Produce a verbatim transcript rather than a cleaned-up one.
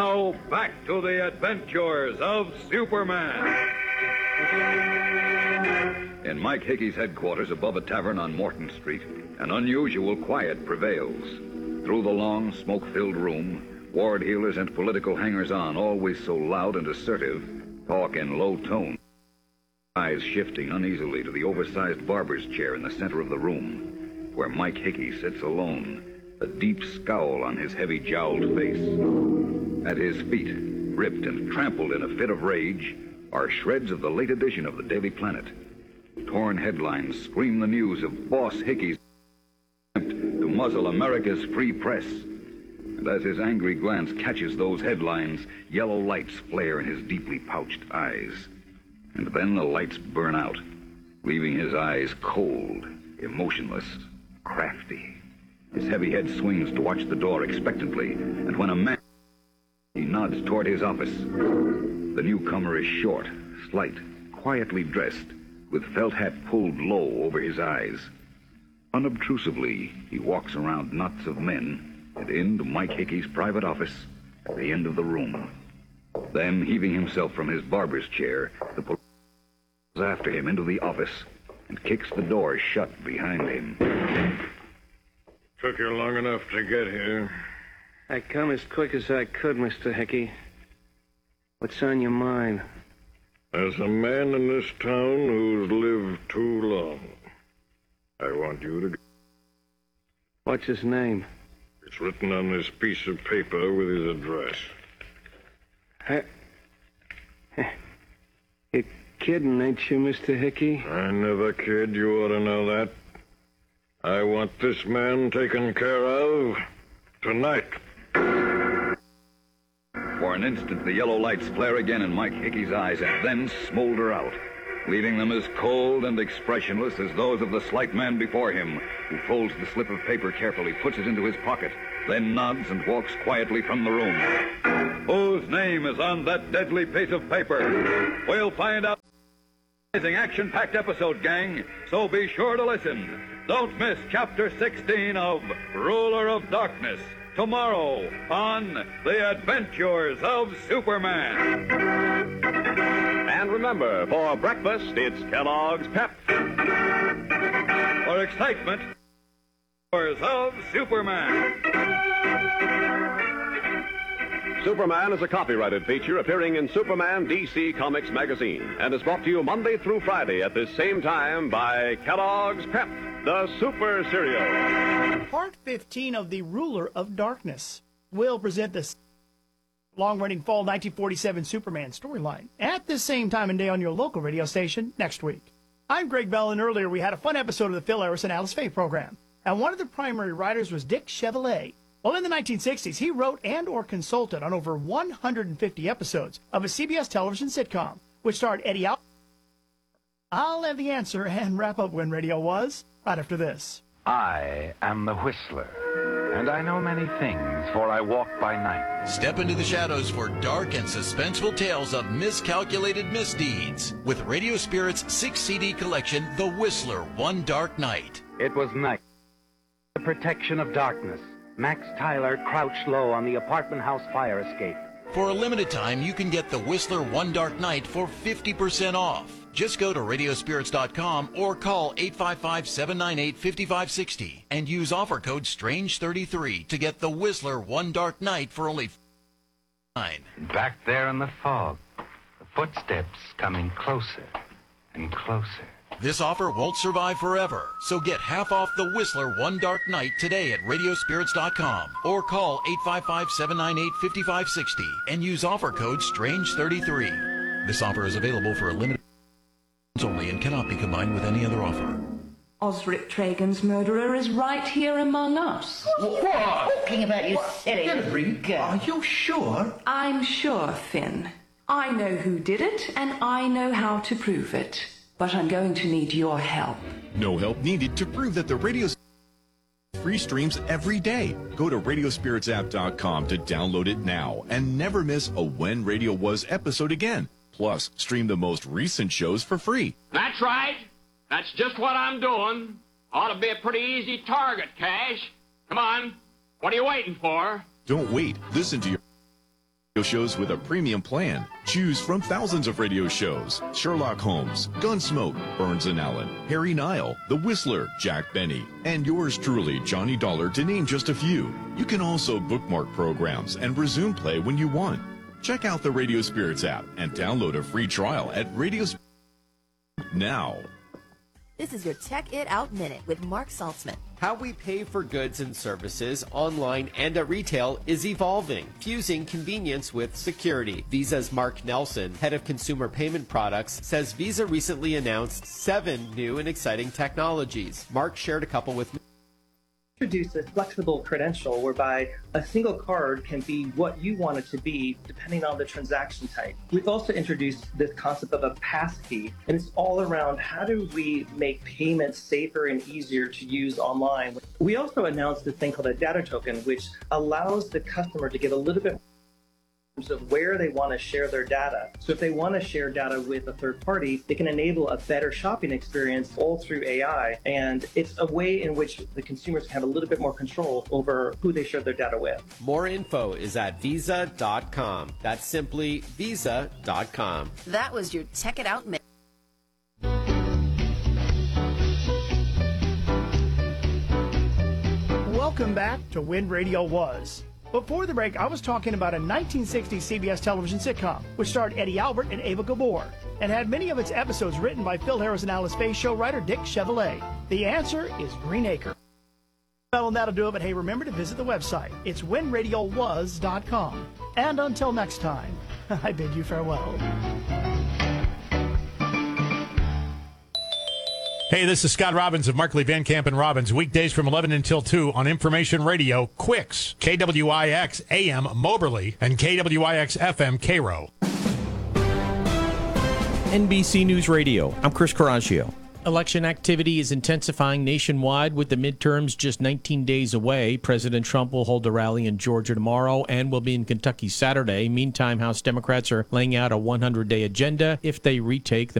Now back to the adventures of Superman. In Mike Hickey's headquarters above a tavern on Morton Street, an unusual quiet prevails. Through the long, smoke-filled room, ward heelers and political hangers-on, always so loud and assertive, talk in low tone. Eyes shifting uneasily to the oversized barber's chair in the center of the room, where Mike Hickey sits alone, a deep scowl on his heavy-jowled face. At his feet, ripped and trampled in a fit of rage, are shreds of the late edition of the Daily Planet. Torn headlines scream the news of Boss Hickey's attempt to muzzle America's free press. And as his angry glance catches those headlines, yellow lights flare in his deeply pouched eyes. And then the lights burn out, leaving his eyes cold, emotionless, crafty. His heavy head swings to watch the door expectantly, and when a man... he nods toward his office. The newcomer is short, slight, quietly dressed, with felt hat pulled low over his eyes. Unobtrusively, he walks around knots of men and into Mike Hickey's private office at the end of the room. Then, heaving himself from his barber's chair, the police goes after him into the office and kicks the door shut behind him. Took you long enough to get here. I come as quick as I could, Mister Hickey. What's on your mind? There's a man in this town who's lived too long. I want you to... What's his name? It's written on this piece of paper with his address. I... You're kidding, ain't you, Mister Hickey? I never kid. You ought to know that. I want this man taken care of tonight. For an instant, the yellow lights flare again in Mike Hickey's eyes and then smolder out, leaving them as cold and expressionless as those of the slight man before him, who folds the slip of paper carefully, puts it into his pocket, then nods and walks quietly from the room. Whose name is on that deadly piece of paper? We'll find out. Amazing action-packed episode, gang, so be sure to listen. Don't miss Chapter sixteen of Ruler of Darkness, tomorrow on The Adventures of Superman. And remember, for breakfast, it's Kellogg's Pep. For excitement, Adventures of Superman. Superman is a copyrighted feature appearing in Superman D C Comics magazine and is brought to you Monday through Friday at this same time by Kellogg's Pep, the Super Cereal. Part fifteen of The Ruler of Darkness will present the long-running fall nineteen forty-seven Superman storyline at the same time and day on your local radio station next week. I'm Greg Bell, and earlier we had a fun episode of the Phil Harris and Alice Faye program, and one of the primary writers was Dick Chevillet. Well, in the nineteen sixties, he wrote and or consulted on over one hundred fifty episodes of a C B S television sitcom, which starred Eddie Al. I'll have the answer and wrap up when radio was right after this. I am the Whistler, and I know many things, for I walk by night. Step into the shadows for dark and suspenseful tales of miscalculated misdeeds with Radio Spirit's six C D collection, The Whistler, One Dark Night. It was night. The protection of darkness. Max Tyler crouched low on the apartment house fire escape. For a limited time, you can get The Whistler One Dark Night for fifty percent off. Just go to radio spirits dot com or call eight five five, seven nine eight, five five six zero and use offer code strange thirty-three to get The Whistler One Dark Night for only nine. Back there in the fog, the footsteps coming closer and closer. This offer won't survive forever, so get half off The Whistler One Dark Night today at radio spirits dot com or call eight five five, seven nine eight, five five six zero and use offer code strange thirty-three. This offer is available for a limited time only and cannot be combined with any other offer. Osric Tragan's murderer is right here among us. What? Talking about you silly girl. Are you sure? I'm sure, Finn. I know who did it, and I know how to prove it. But I'm going to need your help. No help needed to prove that the radio free streams every day. Go to radio spirits app dot com to download it now and never miss a When Radio Was episode again. Plus, stream the most recent shows for free. That's right. That's just what I'm doing. Ought to be a pretty easy target, Cash. Come on. What are you waiting for? Don't wait. Listen to your shows with a premium plan. Choose from thousands of radio shows: Sherlock Holmes, Gunsmoke, Burns and Allen, Harry Nile, The Whistler, Jack Benny, and yours truly, Johnny Dollar, to name just a few. You can also bookmark programs and resume play when you want. Check out the Radio Spirits app and download a free trial at Radio Spirits now. This is your Check It Out Minute with Mark Saltzman. How we pay for goods and services online and at retail is evolving, fusing convenience with security. Visa's Mark Nelson, head of consumer payment products, says Visa recently announced seven new and exciting technologies. Mark shared a couple with me. Introduce a flexible credential whereby a single card can be what you want it to be depending on the transaction type. We've also introduced this concept of a passkey, and it's all around how do we make payments safer and easier to use online. We also announced this thing called a data token, which allows the customer to get a little bit of where they want to share their data. So if they want to share data with a third party, they can enable a better shopping experience all through A I. And it's a way in which the consumers can have a little bit more control over who they share their data with. More info is at visa dot com. That's simply visa dot com. That was your Check It Out Minute. Welcome back to When Radio Was. Before the break, I was talking about a nineteen sixties C B S television sitcom, which starred Eddie Albert and Ava Gabor, and had many of its episodes written by Phil Harris and Alice Faye show writer Dick Chevillet. The answer is Green Acre. Well, and that'll do it, but hey, remember to visit the website. It's when radio was dot com. And until next time, I bid you farewell. Hey, this is Scott Robbins of Markley, Van Camp and Robbins, weekdays from eleven until two on Information Radio, Quicks, K W I X A M Moberly, and K W I X F M Cairo. N B C News Radio, I'm Chris Caraccio. Election activity is intensifying nationwide with the midterms just nineteen days away. President Trump will hold a rally in Georgia tomorrow and will be in Kentucky Saturday. Meantime, House Democrats are laying out a one hundred day agenda if they retake the